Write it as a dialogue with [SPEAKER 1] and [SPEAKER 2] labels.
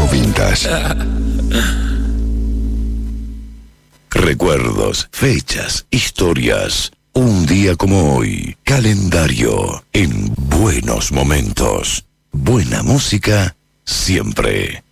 [SPEAKER 1] Retro Vintage. Recuerdos, fechas, historias. Un día como hoy. Calendario en buenos momentos. Buena música siempre.